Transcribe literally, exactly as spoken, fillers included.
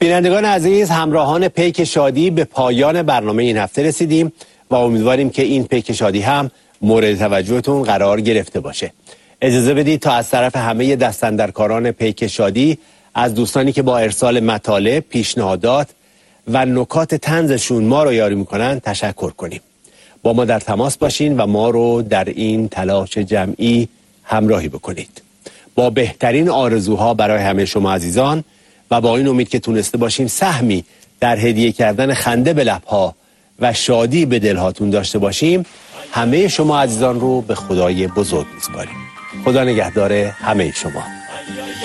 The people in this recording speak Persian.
بینندگان عزیز، همراهان پیک شادی به پایان برنامه این هفته رسیدیم و امیدواریم که این پیک شادی هم مورد توجهتون قرار گرفته باشه. اجازه بدید تا از طرف همه دستاندرکاران پیک شادی، از دوستانی که با ارسال مطالب، پیشنهادات و نکات طنزشون ما رو یاری میکنن تشکر کنیم. با ما در تماس باشین و ما رو در این تلاش جمعی همراهی بکنید. با بهترین آرزوها برای همه شما عزیزان و با این امید که تونسته باشیم سهمی در هدیه کردن خنده به لبها و شادی به دلهاتون داشته باشیم، همه شما عزیزان رو به خدای بزرگ میسپاریم. خدا نگهدار همه شما.